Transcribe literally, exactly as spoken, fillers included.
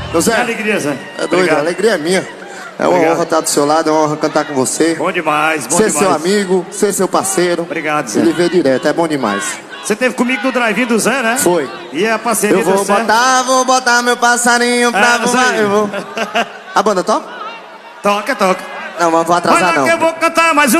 Ô Zé, Que alegria, Zé. é doido, Obrigado. a alegria é minha. É uma Obrigado. honra estar do seu lado, é uma honra cantar com você. Bom demais, bom Ser demais. seu amigo, ser seu parceiro. Obrigado, Zé. Ele vê direto, é bom demais. Você teve comigo no drive-in do Zé, né? Foi. E a parceria Eu vou do Zé? botar, vou botar meu passarinho pra Ah, não voar. sei. Eu vou. A banda toca? Toca, toca. Não, mas vou Vai atrasar lá não. que eu vou cantar mais um.